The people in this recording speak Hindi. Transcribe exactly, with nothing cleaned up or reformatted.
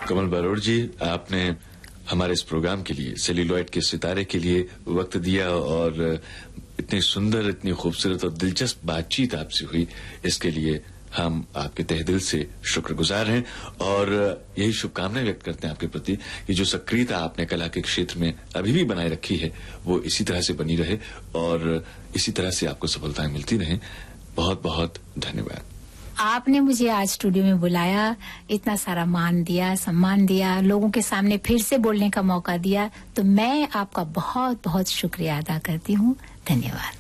कमल बरोड़ जी, आपने हमारे इस प्रोग्राम के लिए, सेल्यूलॉइड के सितारे के लिए वक्त दिया और इतनी सुंदर, इतनी खूबसूरत और दिलचस्प बातचीत आपसे हुई, इसके लिए हम आपके तहे दिल से शुक्रगुजार हैं और यही शुभकामनाएं व्यक्त करते हैं आपके प्रति कि जो सक्रियता आपने कला के क्षेत्र में अभी भी बनाए रखी है वो इसी तरह से बनी रहे और इसी तरह से आपको सफलताएं मिलती रहें। बहुत बहुत धन्यवाद। आपने मुझे आज स्टूडियो में बुलाया, इतना सारा मान दिया, सम्मान दिया, लोगों के सामने फिर से बोलने का मौका दिया, तो मैं आपका बहुत बहुत शुक्रिया अदा करती हूँ। धन्यवाद।